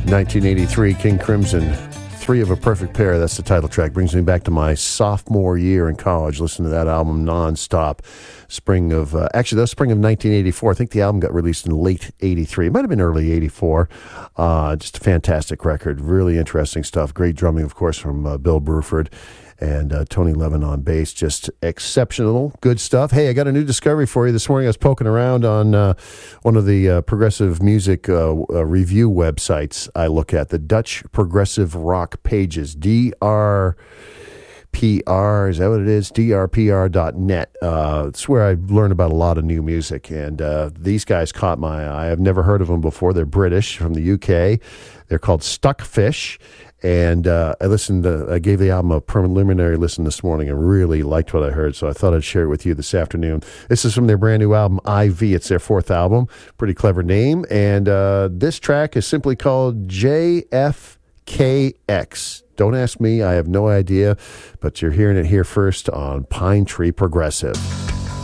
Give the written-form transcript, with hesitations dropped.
1983, King Crimson, Three of a Perfect Pair. That's the title track. Brings me back to my sophomore year in college. Listen to that album nonstop. Spring of 1984. I think the album got released in late 83. It might have been early 84. Just a fantastic record. Really interesting stuff. Great drumming, of course, from Bill Bruford. And Tony Levin on bass, just exceptional, good stuff. Hey, I got a new discovery for you this morning. I was poking around on one of the progressive music review websites I look at, the Dutch Progressive Rock Pages, DRPR, is that what it is? DRPR.net. It's where I learn about a lot of new music, and these guys caught my eye. I've never heard of them before. They're British, from the UK. They're called Stuckfish. And I gave the album a preliminary listen this morning and really liked what I heard, so I thought I'd share it with you this afternoon. This is from their brand new album, IV. It's their fourth album. Pretty clever name. And this track is simply called JFKX. Don't ask me. I have no idea. But you're hearing it here first on Pine Tree Progressive.